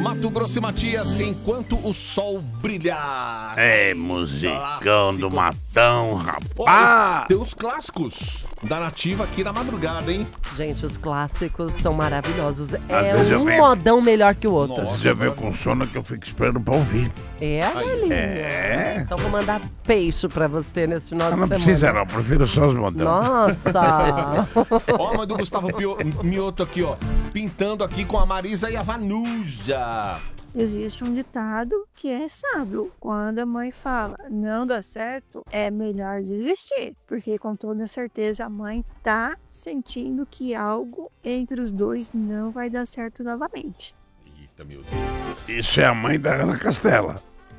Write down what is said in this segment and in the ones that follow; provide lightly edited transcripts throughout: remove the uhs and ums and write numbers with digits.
Mato Grosso e Matias, Enquanto o Sol Brilhar. É, musicão Clássico. do Matão, rapaz. Olha, tem os clássicos da Nativa aqui na madrugada, hein? Gente, os clássicos são maravilhosos. Às vezes É eu um venho- modão melhor que o outro. Nossa. Você já veio com sono que eu fico esperando pra ouvir. É, Galinha? É. Então vou mandar peixe pra você nesse final de Não semana. precisa não, prefiro só os modão. Nossa! Ó, a mãe do Gustavo Mioto aqui, ó. Pintando aqui com a Marisa e a Vanusa. Existe um ditado que é sábio. Quando a mãe fala não dá certo, é melhor desistir. Porque com toda certeza a mãe tá sentindo que algo entre os dois não vai dar certo novamente. Eita, meu Deus. Isso é a mãe da Ana Castela.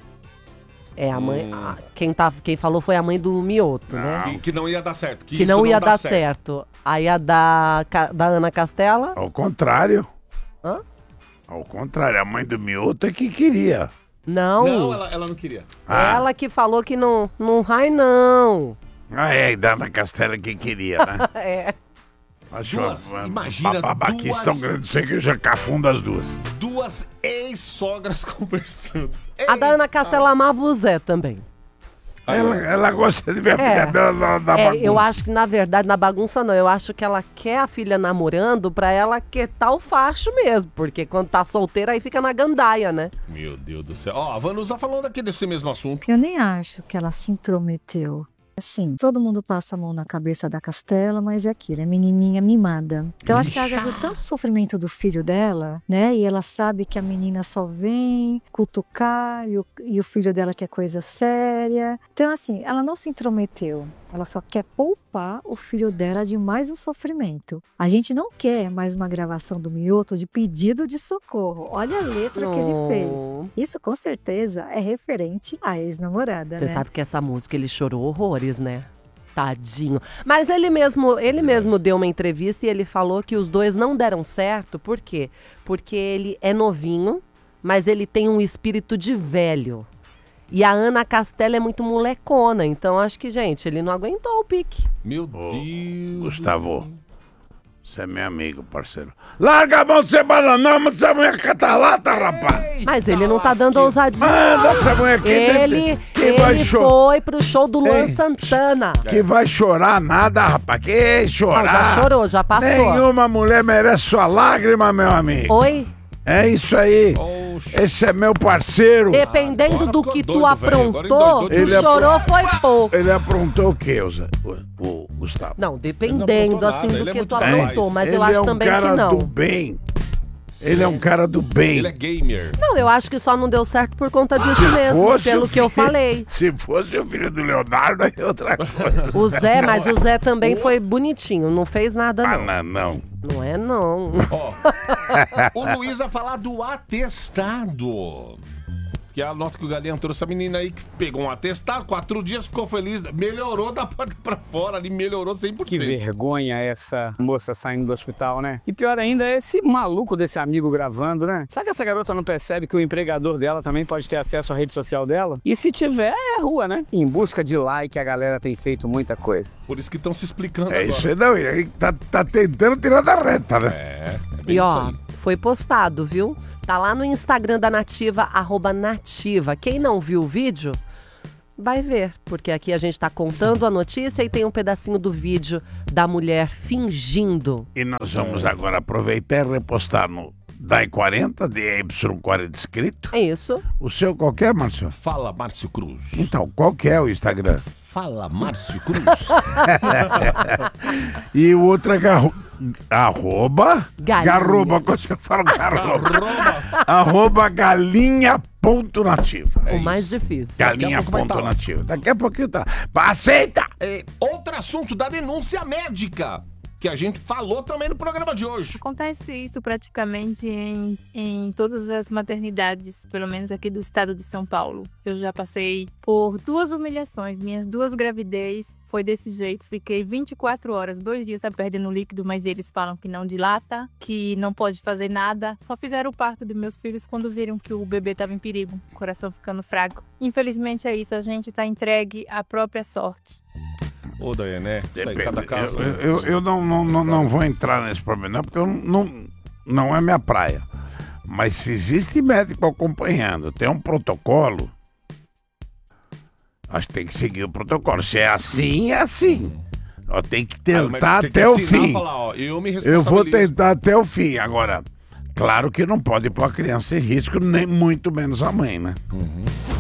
É a mãe. Quem falou foi a mãe do Mioto, né? Que não ia dar certo. Que não ia dar certo. Aí a da Ana Castela. Ao contrário. Hã? Ao contrário, a mãe do Mioto é que queria. Não. Não, ela não queria. Ela que falou que não vai, não. E da Ana Castela que queria, né? É. Acho imagina, babaquice duas- tão grande, sei que eu já cafundo as duas. Duas ex-sogras conversando. A da Ana Castela amava o Zé também. Ela gosta de ver a filha dela na bagunça. Eu acho que, na verdade, na bagunça não. Eu acho que ela quer a filha namorando pra ela quietar o facho mesmo. Porque quando tá solteira, aí fica na gandaia, né? Meu Deus do céu. Ó, a Vanusa falando aqui desse mesmo assunto. Eu nem acho que ela se intrometeu. Assim, todo mundo passa a mão na cabeça da Castela, mas é aquilo, é menininha mimada. Então, eu acho que ela já viu tanto sofrimento do filho dela, né? E ela sabe que a menina só vem cutucar e o filho dela quer coisa séria. Então, assim, ela não se intrometeu. Ela só quer poupar o filho dela de mais um sofrimento. A gente não quer mais uma gravação do Mioto de pedido de socorro. Olha a letra que ele fez. Isso, com certeza, é referente à ex-namorada, Você né? sabe que essa música ele chorou horrores, né? Tadinho. Mas ele mesmo deu uma entrevista e ele falou que os dois não deram certo. Por quê? Porque ele é novinho, mas ele tem um espírito de velho. E a Ana Castela é muito molecona. Então acho que, gente, ele não aguentou o pique. Meu Deus. Gustavo, você é meu amigo, parceiro. Larga a mão de ser bananão, essa mulher catalata, rapaz. Mas ele não tá dando ousadia. Manda essa mulher aqui. Ele vai foi pro show do Luan Ei. Santana. Que vai chorar nada, rapaz. Que chorar? Já chorou, já passou. Nenhuma mulher merece sua lágrima, meu amigo. Oi? É isso aí. Esse é meu parceiro. Dependendo do que tu doido, velho. Agora aprontou, endoidou tu chorou foi pouco. Ele aprontou o quê, o Gustavo? Não, dependendo nada, assim ele do é que muito tu capaz. aprontou, mas Ele eu acho é um também que cara não. do bem. Ele é um cara do bem. Ele é gamer. Não, eu acho que só não deu certo por conta disso mesmo, fosse pelo o que eu filho- falei. Se fosse o filho do Leonardo, aí é outra coisa. O Zé, mas o Zé também foi bonitinho, não fez nada não. Não. Não é não. Ó, o Luiz vai falar do atestado. Que é a nota que o Galinha trouxe. A menina aí que pegou um atestado, 4 dias, ficou feliz. Melhorou da porta pra fora ali, melhorou 100%. Que vergonha essa moça saindo do hospital, né? E pior ainda é esse maluco desse amigo gravando, né? Sabe que essa garota não percebe que o empregador dela também pode ter acesso à rede social dela? E se tiver, é rua, né? Em busca de like, a galera tem feito muita coisa. Por isso que estão se explicando É agora. isso aí, não. E aí tá tentando tirar da reta, né? É bem E isso ó, aí. foi postado, viu? Tá lá no Instagram da Nativa, @nativa. Quem não viu o vídeo, vai ver. Porque aqui a gente tá contando a notícia e tem um pedacinho do vídeo da mulher fingindo. E nós vamos agora aproveitar e repostar no DAI40, DY40 escrito. É isso. O seu qualquer, Márcio? Fala, Márcio Cruz. Então, qual que é o Instagram? Fala, Márcio Cruz. E o outro é arroba Galinha. garroba, quando eu falo garroba, arroba galinha.nativa. O mais difícil. Galinha.nativa. Daqui a pouquinho tá. Aceita! Outro assunto da denúncia médica, que a gente falou também no programa de hoje. Acontece isso praticamente em todas as maternidades, pelo menos aqui do estado de São Paulo. Eu já passei por 2 humilhações. Minhas 2 gravidez foi desse jeito. Fiquei 24 horas, 2 dias perdendo líquido, mas eles falam que não dilata, que não pode fazer nada. Só fizeram o parto dos meus filhos quando viram que o bebê estava em perigo, o coração ficando fraco. Infelizmente é isso, a gente está entregue à própria sorte. Ô, Daiane, isso aí, cada caso. Eu não vou entrar nesse problema, não, porque não é minha praia. Mas se existe médico acompanhando, tem um protocolo, acho que tem que seguir o protocolo. Se é assim, é assim. Ó, tem que tentar até o fim. Falar, ó, eu vou tentar até o fim. Agora, claro que não pode pôr a criança em risco, nem muito menos a mãe, né?